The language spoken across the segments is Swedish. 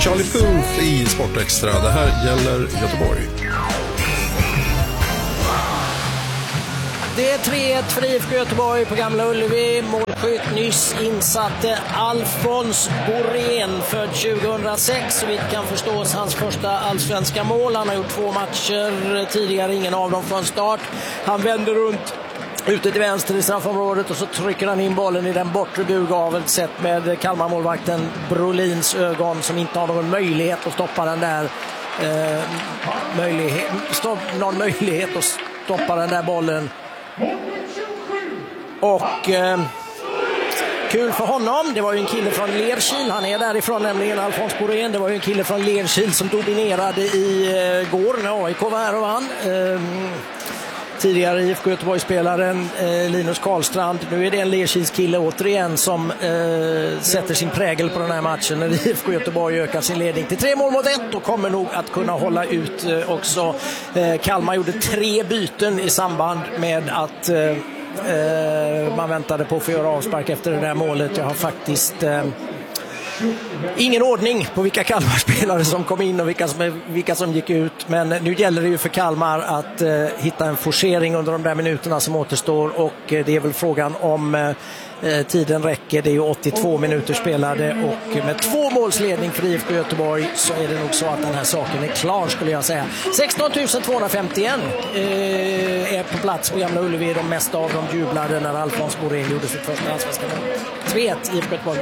Charlie Puth i Sportextra. Det här gäller Göteborg. Det är 3-1 för IFK Göteborg på Gamla Ullevi. Målskytt nyss insatte Alfons Borén, född 2006. Så vi kan förstå hans första allsvenska mål. Han har gjort 2 matcher tidigare, ingen av dem från start. Han vänder runt ute till vänster i straffområdet och så trycker han in bollen i den bortre burgaveln, sett med Kalmar-målvakten Brolins ögon, som inte har någon möjlighet att stoppa den där möjlighet att stoppa den där bollen. Och kul för honom, det var ju en kille från Lerkil, han är därifrån nämligen, Alfons Borén. Det var ju en kille från Lerkil som dominerade i går när AIK var här och vann. Tidigare IFK Göteborg-spelaren Linus Karlstrand. Nu är det en Lerkils kille återigen som sätter sin prägel på den här matchen när IFK Göteborg ökar sin ledning till 3-1 och kommer nog att kunna hålla ut också. Kalmar gjorde 3 byten i samband med att man väntade på att få göra avspark efter det där målet. Jag har faktiskt ingen ordning på vilka Kalmar-spelare som kom in och vilka som gick ut. Men nu gäller det ju för Kalmar att hitta en forcering under de där minuterna som återstår. Och det är väl frågan om tiden räcker. Det är ju 82 minuter spelade och med 2 målsledning för IFK Göteborg så är det nog så att den här saken är klar, skulle jag säga. 16 251 är på plats på Gamla Ullevi. De mesta av dem jublade när Alfons Borén gjorde sitt första allsvenska mål. 3-1 IFK Göteborg.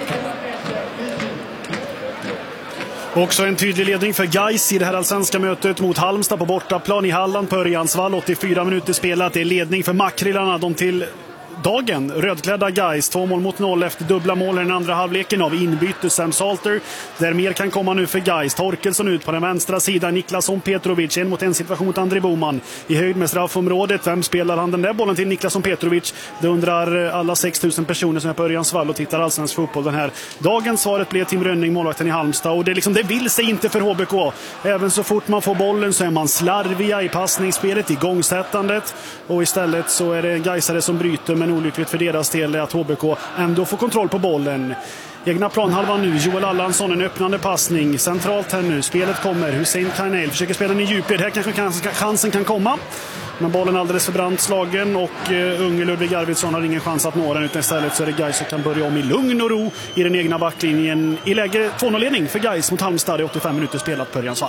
Också en tydlig ledning för Gais i det här allsvenska mötet mot Halmstad på bortaplan i Halland på Örjansvall. 84 minuter spelat. Det är ledning för Makrillarna. De till dagen rödklädda Gais, 2-0 efter dubbla mål i den andra halvleken av inbyte Sam Salter. Där mer kan komma nu för Gais. Torkelsson ut på den vänstra sidan, Niklasson Petrovic 1-1 situation mot André Boman i höjd med straffområdet. Vem spelar han den där bollen till? Niklasson Petrovic. Det undrar alla 6000 personer som är på Örjansvall och tittar allsvensk fotboll den här dagen. Svaret blev Tim Rönning, målvakten i Halmstad, och det vill sig inte för HBK. Även så fort man får bollen så är man slarviga i passningsspelet, igångsättandet, och istället så är det Gaisare som bryter, men olyckligt för deras del är att HBK ändå får kontroll på bollen. Egna planhalvan nu, Joel Allansson, en öppnande passning centralt här nu, spelet kommer, Hussein Kainel försöker spela den i djupled, här kanske chansen kan komma, men bollen alldeles för brant slagen och unge Ludvig Arvidsson har ingen chans att nå den, utan istället så är det Gais som kan börja om i lugn och ro i den egna backlinjen i läge 2-0-ledning för Gais mot Halmstad. Det är 85 minuter spelat på Örjansvall.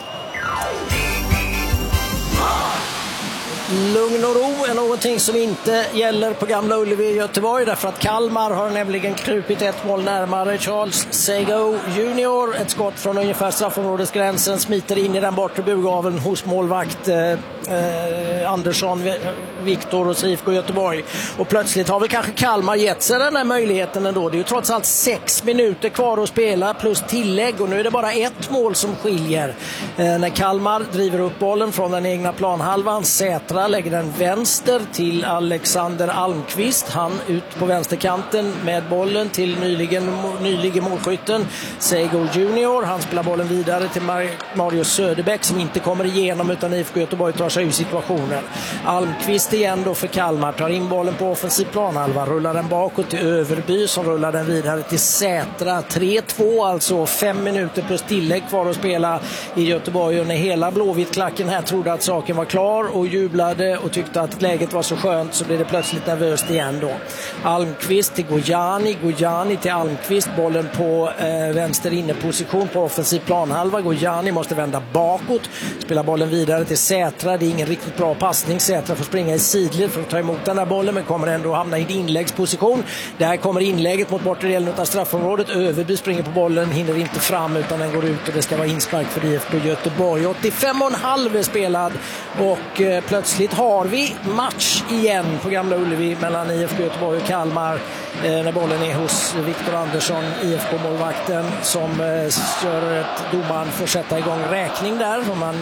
Lugn och ro är någonting som inte gäller på Gamla Ullevi i Göteborg, därför att Kalmar har nämligen krupit 1 mål närmare. Charles Sego Junior, ett skott från ungefär straffområdesgränsen, smiter in i den bortre burgaveln hos målvakt Andersson, Viktor och IFK Göteborg. Och plötsligt har väl kanske Kalmar gett sig den här möjligheten ändå. Det är ju trots allt 6 minuter kvar att spela plus tillägg, och nu är det bara 1 mål som skiljer. När Kalmar driver upp bollen från den egna planhalvan, Sätra lägger den vänster till Alexander Almqvist. Han ut på vänsterkanten med bollen till nyligen målskytten Sego Junior. Han spelar bollen vidare till Marius Söderbäck som inte kommer igenom, utan IFK Göteborg tar sig ur situationen. Almqvist igen då för Kalmar, tar in bollen på offensiv planhalva, rullar den bakåt till Överby som rullar den vidare till Sätra. 3-2 alltså, 5 minuter plus tillägg kvar att spela i Göteborg, och när hela Blåvitt-klacken här trodde att saken var klar och jublade och tyckte att läget var så skönt, så blev det plötsligt nervöst igen då. Almqvist till Gojani till Almqvist, bollen på vänster inneposition på offensiv planhalva. Gojani måste vända bakåt, spela bollen vidare till Sätra. Det är ingen riktigt bra passning. Sätra får springa i sidled för att ta emot den där bollen, men kommer ändå hamna i inläggsposition. Där kommer inlägget mot bortre delen av straffområdet. Överby springer på bollen, hinner inte fram utan den går ut, och det ska vara inspark för IFK Göteborg. 85,5 är spelad och plötsligt har vi match igen på Gamla Ullevi mellan IFK Göteborg och Kalmar, när bollen är hos Viktor Andersson, IFK-målvakten, som gör ett domaren får sätta igång räkning där,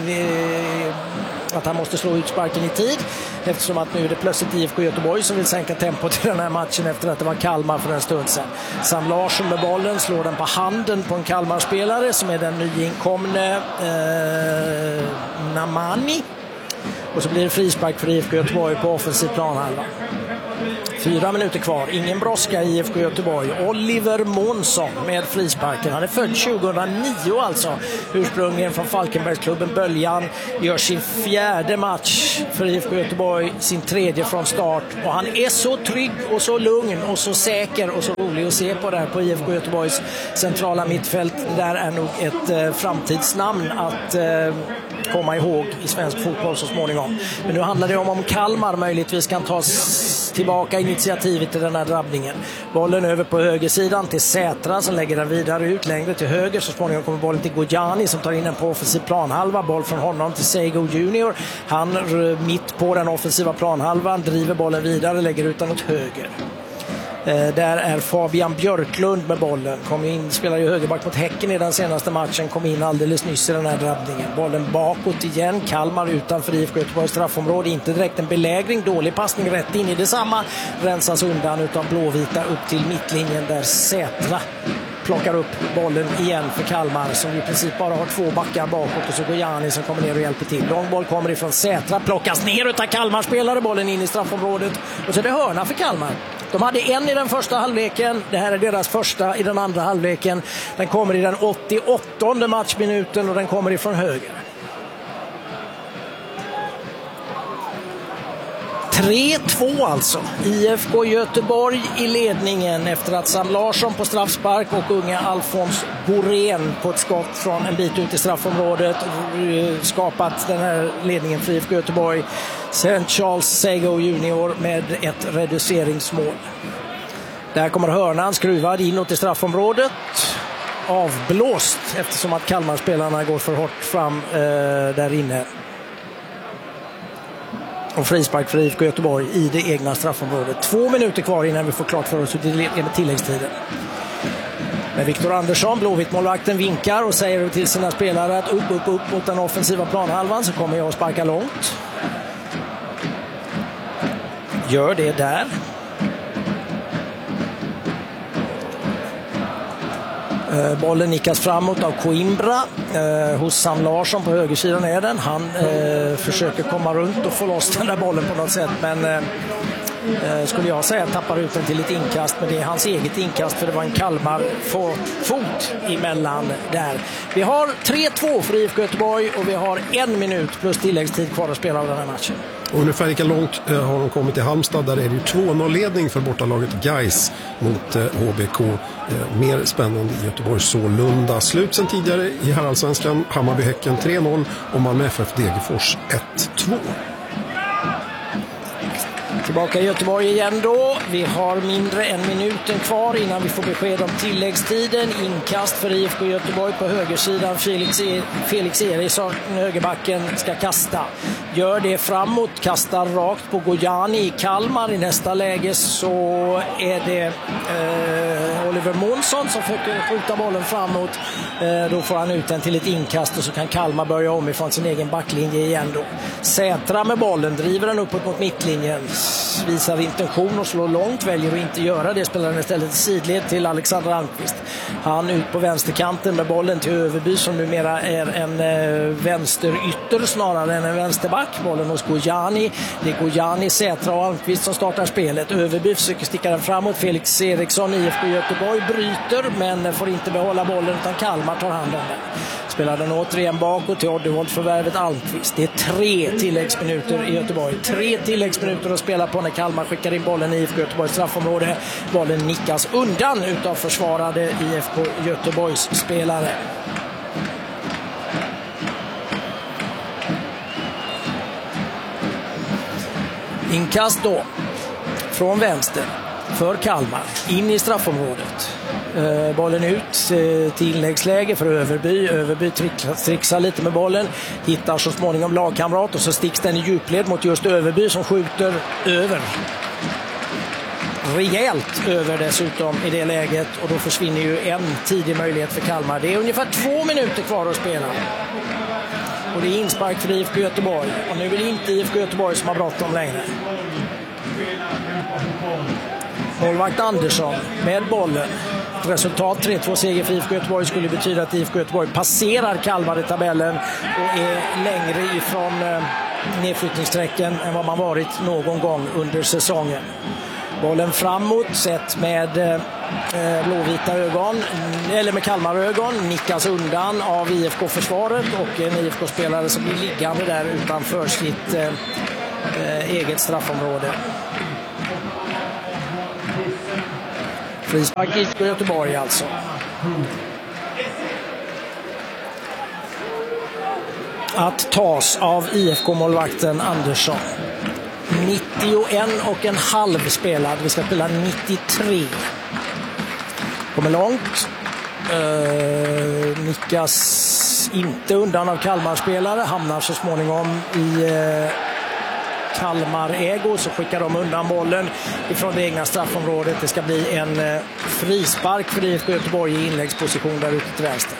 att han måste slå ut sparken i tid, eftersom att nu är det plötsligt IFK Göteborg som vill sänka tempot i den här matchen efter att det var Kalmar för en stund sedan. Sam Larsson med bollen slår den på handen på en Kalmar-spelare som är den nyinkomne Namani, och så blir det frispark för IFK Göteborg på offensiv planhalva. 4 minuter kvar, ingen brådska i IFK Göteborg. Oliver Månsson med frisparken. Han är född 2009 alltså. Ursprungligen från Falkenbergsklubben Böljan. Gör sin 4:e match för IFK Göteborg, sin 3:e från start. Och han är så trygg och så lugn och så säker och så rolig att se på där på IFK Göteborgs centrala mittfält. Det där är nog ett framtidsnamn att komma ihåg i svensk fotboll så småningom. Men nu handlar det om Kalmar möjligtvis kan ta tillbaka initiativet till den här drabbningen. Bollen över på högersidan till Sätra som lägger den vidare ut längre till höger. Så småningom kommer bollen till Gojani som tar in den på offensiv planhalva. Boll från honom till Sego Junior. Han mitt på den offensiva planhalvan driver bollen vidare, lägger ut den åt höger. Där är Fabian Björklund med bollen. Kom in, spelar ju högerback mot Häcken i den senaste matchen. Kom in alldeles nyss i den här drabbningen. Bollen bakåt igen. Kalmar utanför IFK Göteborgs straffområde. Inte direkt en belägring. Dålig passning rätt in i detsamma. Rensas undan utav blåvita upp till mittlinjen där Sätra plockar upp bollen igen för Kalmar som i princip bara har 2 backar bakåt och så går Jani som kommer ner och hjälper till. Långboll kommer ifrån Sätra, plockas ner utav Kalmar, spelare bollen in i straffområdet och så är det hörna för Kalmar. De hade en i den första halvleken, det här är deras första i den andra halvleken. Den kommer i den 88:e matchminuten och den kommer ifrån höger. 3-2 alltså. IFK Göteborg i ledningen efter att Sam Larsson på straffspark och unga Alfons Borén på ett skott från en bit ut i straffområdet skapat den här ledningen för IFK Göteborg. Sen Charles Sego Junior med ett reduceringsmål. Där kommer hörnan skruvad inåt i straffområdet. Avblåst eftersom att Kalmarspelarna går för hårt fram där inne. Och frispark för IFK Göteborg i det egna straffområdet. 2 minuter kvar innan vi får klart för oss hur det är med tilläggstiden. Men Viktor Andersson, Blåvitt-målvakten, vinkar och säger till sina spelare att upp mot den offensiva planhalvan så kommer jag att sparka långt. Gör det där. Bollen nickas framåt av Coimbra. Hos Sam Larsson på högersidan är den. Han försöker komma runt och få loss den där bollen på något sätt. Men skulle jag säga tappar ut den till ett inkast. Men det är hans eget inkast för det var en Kalmar fot emellan där. Vi har 3-2 för IFK Göteborg och vi har 1 minut plus tilläggstid kvar att spela av den här matchen. Och ungefär lika långt har de kommit till Halmstad. Där är det ju 2-0-ledning för bortalaget Gais mot HBK. Mer spännande i Göteborg Sålunda. Slut sen tidigare i herrallsvenskan. Hammarby-Häcken 3-0 och Malmö FF Degerfors 1-2. Tillbaka i Göteborg igen då. Vi har mindre än minuten kvar innan vi får besked om tilläggstiden. Inkast för IFK Göteborg på högersidan. Felix Eriksson, högerbacken, ska kasta. Gör det framåt, kastar rakt på Gojani i Kalmar. I nästa läge så är det Oliver Månsson som försöker skjuta bollen framåt. Då får han ut den till ett inkast och så kan Kalmar börja om ifrån sin egen backlinje igen då. Sätra med bollen, driver den uppåt mot mittlinjen. Visar intention och slår långt, väljer att inte göra det. Spelar den istället sidled till Alexander Almqvist. Han ut på vänsterkanten med bollen till Överby som numera är en vänsterytter snarare än en vänsterback. Bollen hos Gojani. Det är Gojani, Sätra och Almqvist som startar spelet. Överby försöker sticka den framåt. Felix Eriksson, IFK Göteborg, bryter men får inte behålla bollen utan Kalmar tar hand om den. Spelar den återigen bakåt till Oddevold-förvärvet Almqvist. Det är 3 tilläggsminuter i Göteborg. 3 tilläggsminuter att spela på när Kalmar skickar in bollen i IFK Göteborgs straffområde. Bollen nickas undan utav försvarade IFK Göteborgs spelare. Inkast då från vänster för Kalmar in i straffområdet. Bollen ut till inläggsläge för Överby. Överby trixar lite med bollen, hittar så småningom lagkamrat och så sticks den i djupled mot just Överby som skjuter över. Rejält över dessutom i det läget och då försvinner ju en tidig möjlighet för Kalmar. Det är ungefär 2 minuter kvar att spela. Och det är inspark för IFK Göteborg. Och nu är det inte IFK Göteborg som har bråttom längre. Målvakt Andersson med bollen. Resultat 3-2 seger för IFK Göteborg skulle betyda att IFK Göteborg passerar Kalmar i tabellen och är längre ifrån nedflyttningssträcken än vad man varit någon gång under säsongen. Bollen framåt, sett med blåvita ögon, eller med Kalmarögon, nickas undan av IFK-försvaret och en IFK-spelare som blir liggande där utanför sitt eget straffområde. Frispark i Göteborg alltså. Att tas av IFK-målvakten Andersson. 91,5 spelad. Vi ska spela 93. Kommer långt. Nickas inte undan av Kalmar-spelare. Hamnar så småningom i Kalmar-ägo, så skickar de undan bollen ifrån det egna straffområdet. Det ska bli en frispark för IFK Göteborg i inläggsposition där ute till vänster.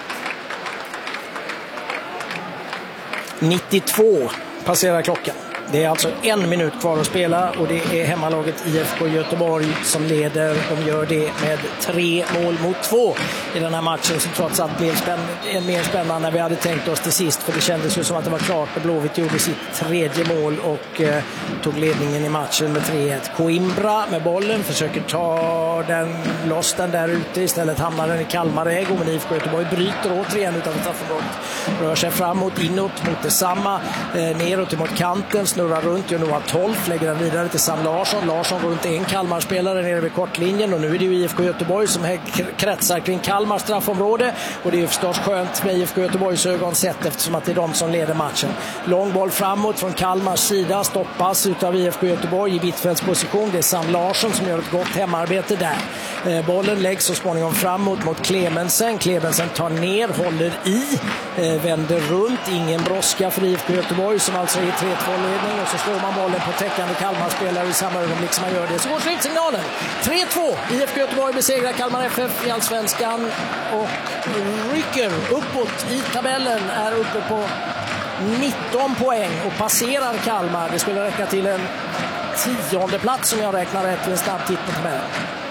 92 passerar klockan. Det är alltså 1 minut kvar att spela och det är hemmalaget IFK Göteborg som leder. De gör det med 3-2 i den här matchen som trots allt blev mer spännande när vi hade tänkt oss till sist, för det kändes ju som att det var klart när Blåvitt gjorde sitt 3:e mål och tog ledningen i matchen med 3-1. Coimbra med bollen försöker ta loss den där ute, istället hamnar den i Kalmar-ägo, men IFK Göteborg bryter återigen utanför straffområdet. Rör sig framåt, inåt mot detsamma, neråt mot kanten, snurrar runt, gör Noah 12, lägger den vidare till Sam Larsson. Larsson går runt en Kalmar-spelare nere vid kortlinjen och nu är det ju IFK Göteborg som kretsar kring Kalmar straffområde och det är ju förstås skönt med IFK Göteborgs ögon sett eftersom att det är de som leder matchen. Lång boll framåt från Kalmars sida, stoppas utav IFK Göteborg i mittfältsposition. Det är Sam Larsson som gör ett gott hemarbete där. Bollen läggs så småningom framåt mot Clemensen. Clemensen tar ner, håller i, vänder runt. Ingen brådska för IFK Göteborg som alltså är 3-2-ledning och så slår man bollen på täckande Kalmar-spelare i samma ögonblick som man gör det. Så går slutsignalen. 3-2. IFK Göteborg besegrar Kalmar FF i Allsvenskan och rycker uppåt i tabellen, är uppe på 19 poäng och passerar Kalmar. Det skulle räcka till en 10:e plats om jag räknar rätt vid en snabb titt på tabellen.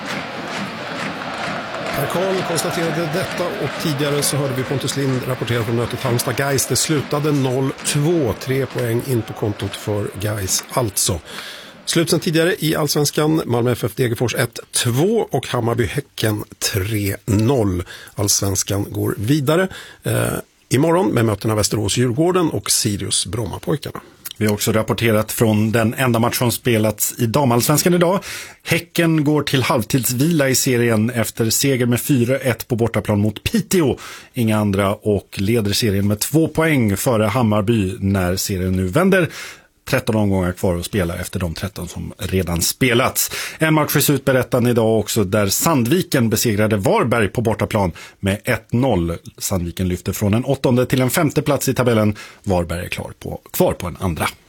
Per Karl konstaterade detta och tidigare så hörde vi Pontus Lind rapportera från mötet Halmstad-Gais. Det slutade 0-2, 3 poäng in på kontot för Gais alltså. Slut sen tidigare i Allsvenskan, Malmö FF Degerfors 1-2 och Hammarby-Häcken 3-0. Allsvenskan går vidare imorgon med mötena Västerås-Djurgården och Sirius-Brommapojkarna. Vi har också rapporterat från den enda match som spelats i damallsvenskan idag. Häcken går till halvtidsvila i serien efter seger med 4-1 på bortaplan mot Piteå. Inga andra, och leder serien med 2 poäng före Hammarby när serien nu vänder. 13 omgångar kvar att spela efter de 13 som redan spelats. En match är utberättad idag också där Sandviken besegrade Varberg på bortaplan med 1-0. Sandviken lyfter från en 8:e till en 5:e plats i tabellen. Varberg är kvar på en andra.